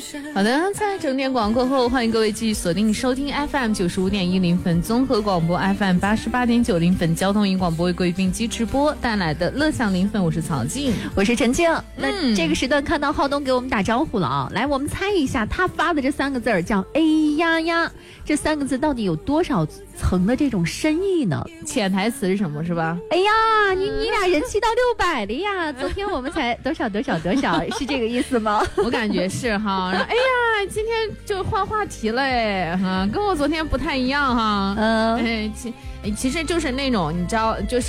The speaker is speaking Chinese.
好的，在整点广过后，欢迎各位继续锁定收听 FM 95.1零粉综合广播 FM 88.9零粉交通营广播为贵宾机直播带来的乐享零粉，我是曹静， 我是陈静。那这个时段看到浩东给我们打招呼了啊，来，我们猜一下他发的这3个字儿叫哎呀呀，这3个字到底有多少层的这种深意呢？ 潜台词是什么，是吧？ 哎呀，你俩人气到600了呀！昨天我们才多少，是这个意思吗？ 我感觉是哈。哎呀，今天就换话题了哎，哈，跟我昨天不太一样哈。其实就是那种你知道，就是